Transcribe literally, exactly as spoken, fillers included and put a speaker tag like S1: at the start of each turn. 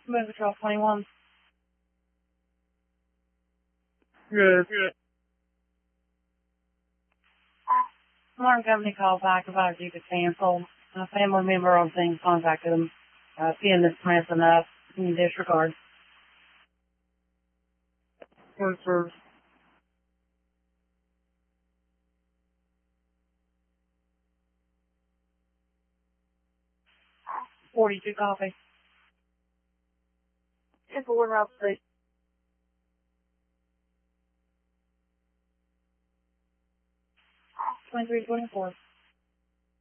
S1: Move Control twenty-one.
S2: Yes. Yes.
S1: Alarm company called back about you to cancel. A family member on scene contacted them. Uh, seeing this mess enough, you disregard.
S2: Yes, sir.
S1: forty-two copy.
S2: It's one up state.
S1: twenty-three twenty-four.